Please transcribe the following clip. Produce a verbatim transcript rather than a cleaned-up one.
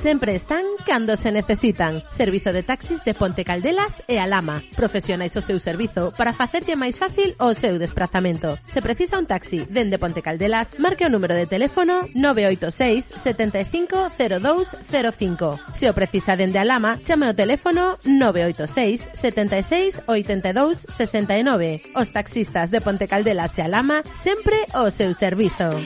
sempre están cando se necesitan. Servizo de taxis de Ponte Caldelas e Alhama. Profesionais o seu servizo para facerlle máis fácil o seu desprazamento. Se precisa un taxi dende Ponte Caldelas, marque o número de teléfono nove oito seis, sete cinco cero dous cero cinco. Se o precisa dende Alhama, chame o teléfono nove oito seis, sete seis, oito dous, seis nove. Os taxistas de Ponte Caldelas e Alhama sempre o seu servizo.